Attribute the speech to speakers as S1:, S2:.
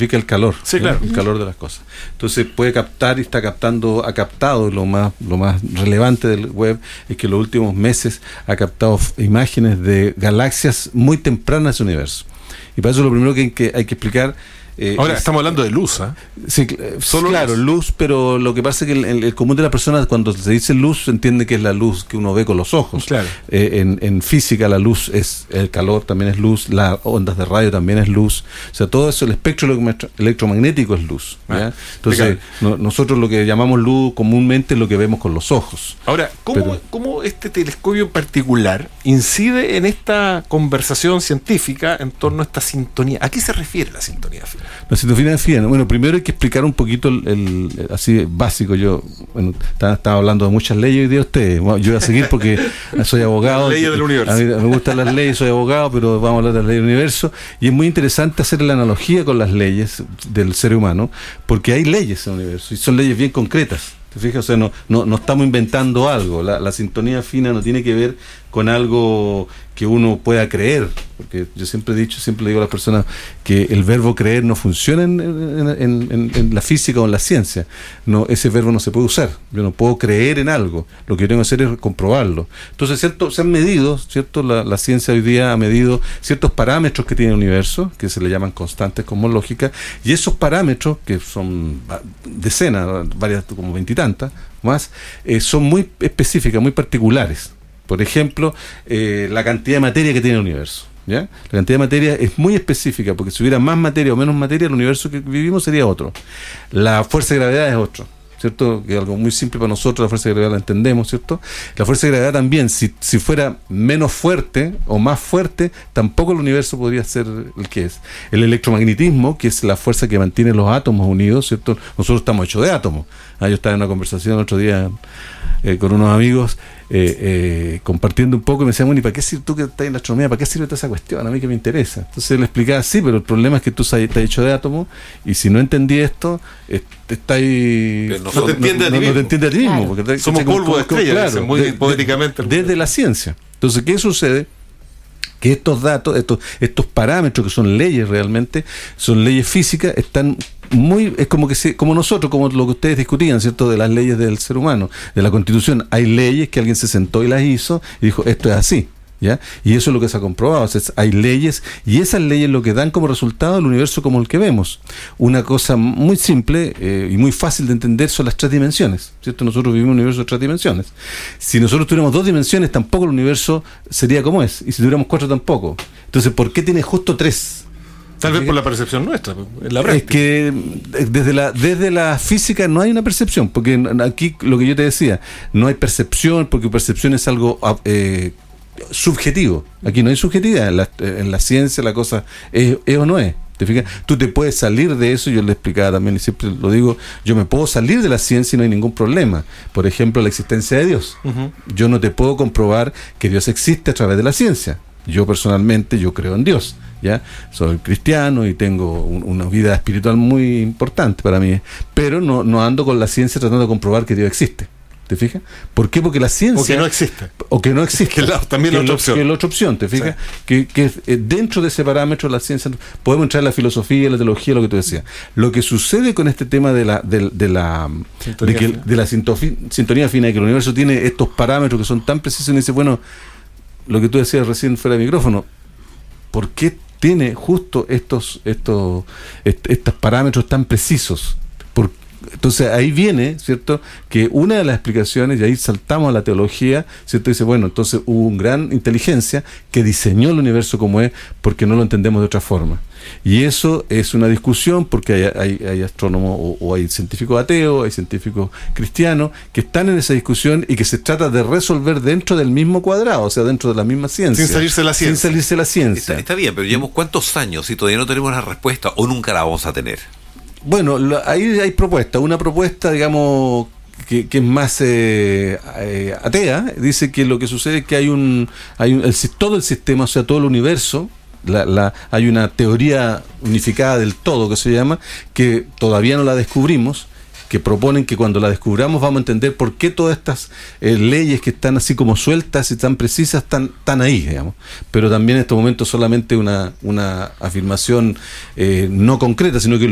S1: significa el calor.
S2: Sí, claro.
S1: El calor de las cosas. Entonces puede captar y ha captado lo más relevante del web es que en los últimos meses ha captado imágenes de galaxias muy tempranas del universo. Y para eso lo primero que hay que explicar.
S2: Ahora estamos hablando de luz, ¿eh?
S1: Sí, solo claro, luz, pero lo que pasa es que el común de la persona, cuando se dice luz, se entiende que es la luz que uno ve con los ojos.
S2: Claro.
S1: En física la luz es el calor, también es luz, las ondas de radio también es luz. O sea, todo eso, el espectro electromagnético es luz. Entonces, nosotros lo que llamamos luz comúnmente es lo que vemos con los ojos.
S2: Ahora, ¿cómo este telescopio en particular incide en esta conversación científica en torno a esta sintonía? ¿A qué se refiere la sintonía fina?
S1: La sintonía fina, bueno, primero hay que explicar un poquito así básico. Yo, estaba hablando de muchas leyes hoy día ustedes. Bueno, yo voy a seguir porque soy abogado.
S2: Las leyes del universo.
S1: A mí me gustan las leyes, soy abogado, pero vamos a hablar de las leyes del universo. Y es muy interesante hacer la analogía con las leyes del ser humano, porque hay leyes en el universo y son leyes bien concretas. ¿Te fijas? O sea, no estamos inventando algo. La sintonía fina no tiene que ver con algo que uno pueda creer, porque yo siempre le digo a las personas que el verbo creer no funciona en la física o en la ciencia. No, ese verbo no se puede usar. Yo no puedo creer en algo, lo que yo tengo que hacer es comprobarlo. Entonces, ¿cierto? Se han medido, ¿cierto? La ciencia hoy día ha medido ciertos parámetros que tiene el universo, que se le llaman constantes cosmológicas, y esos parámetros, que son decenas, varias, como 20 y tantas más, son muy específicas, muy particulares. Por ejemplo, la cantidad de materia que tiene el universo, ¿ya? La cantidad de materia es muy específica, porque si hubiera más materia o menos materia, el universo que vivimos sería otro. La fuerza de gravedad es otro, ¿cierto? Que es algo muy simple para nosotros, la fuerza de gravedad la entendemos, ¿cierto? La fuerza de gravedad también, si fuera menos fuerte o más fuerte, tampoco el universo podría ser el que es. El electromagnetismo, que es la fuerza que mantiene los átomos unidos, ¿cierto? Nosotros estamos hechos de átomos. Yo estaba en una conversación el otro día con unos amigos, compartiendo un poco, y me decían, bueno, ¿y para qué sirve tú que estás en la astronomía? ¿Para qué sirve toda esa cuestión? A mí que me interesa. Entonces le explicaba, sí, pero el problema es que tú estás hecho de átomos, y si no entendí esto, no te entiende a ti mismo.
S2: Claro.
S1: Porque
S2: somos polvo de estrella,
S1: claro,
S2: muy poéticamente.
S1: Desde la ciencia. Entonces, ¿qué sucede? Que estos datos, estos parámetros que son leyes realmente, son leyes físicas, están es como nosotros, como lo que ustedes discutían, ¿cierto? De las leyes del ser humano, de la Constitución. Hay leyes que alguien se sentó y las hizo y dijo, esto es así, ¿ya? Y eso es lo que se ha comprobado. O sea, hay leyes, y esas leyes lo que dan como resultado el universo como el que vemos. Una cosa muy simple y muy fácil de entender son las 3 dimensiones, ¿cierto? Nosotros vivimos en un universo de 3 dimensiones. Si nosotros tuviéramos 2 dimensiones, tampoco el universo sería como es. Y si tuviéramos 4, tampoco. Entonces, ¿por qué tiene justo 3?
S2: Tal vez por la percepción nuestra, en la práctica.
S1: Es que desde la física no hay una percepción, porque aquí lo que yo te decía, no hay percepción, porque percepción es algo subjetivo. Aquí no hay subjetividad. En la ciencia la cosa es o no es. ¿Te fijas? Tú te puedes salir de eso. Yo le explicaba también, y siempre lo digo, yo me puedo salir de la ciencia y no hay ningún problema. Por ejemplo, la existencia de Dios. Yo no te puedo comprobar que Dios existe a través de la ciencia. Yo personalmente, yo creo en Dios, ¿ya? Soy cristiano y tengo una vida espiritual muy importante para mí, pero no ando con la ciencia tratando de comprobar que Dios existe. ¿Te fijas? ¿Por qué? Porque la ciencia...
S2: O que no existe.
S1: O que no existe. También es la otra opción. Que es la otra opción, ¿te fijas? Sí. Que dentro de ese parámetro la ciencia... Podemos entrar en la filosofía, la teología, lo que tú decías. Lo que sucede con este tema de la sintonía fina, de que el universo tiene estos parámetros que son tan precisos, y dice, bueno, lo que tú decías recién fuera de micrófono, ¿por qué tiene justo estos parámetros tan precisos? Entonces ahí viene, ¿cierto?, que una de las explicaciones, y ahí saltamos a la teología, ¿cierto? Dice, bueno, entonces hubo una gran inteligencia que diseñó el universo como es, porque no lo entendemos de otra forma. Y eso es una discusión, porque hay astrónomos o hay científicos ateos, hay científicos cristianos que están en esa discusión y que se trata de resolver dentro del mismo cuadrado, o sea, dentro de la misma ciencia.
S2: Sin salirse de la ciencia.
S3: Está bien, pero llevamos ¿cuántos años y todavía no tenemos la respuesta o nunca la vamos a tener?
S1: Bueno, ahí hay propuestas. Una propuesta, digamos, que es más atea, dice que lo que sucede es que todo el sistema, o sea, todo el universo, hay una teoría unificada del todo que se llama, que todavía no la descubrimos, que proponen que cuando la descubramos vamos a entender por qué todas estas leyes que están así como sueltas y tan precisas están ahí, digamos. Pero también en estos momentos solamente una afirmación no concreta, sino que